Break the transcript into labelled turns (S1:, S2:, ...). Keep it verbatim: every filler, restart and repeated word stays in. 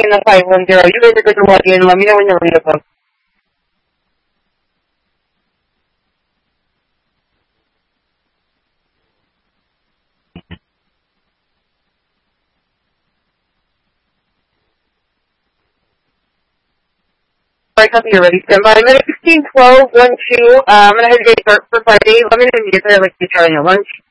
S1: in the five one zero. You guys are good to log in. Let me know when you're ready to book. Alright, copy, you're ready. Stand by. Minute sixteen twelve one two. Uh, I'm going to have you guys start for Friday. Let me know if you get there like you try on your lunch.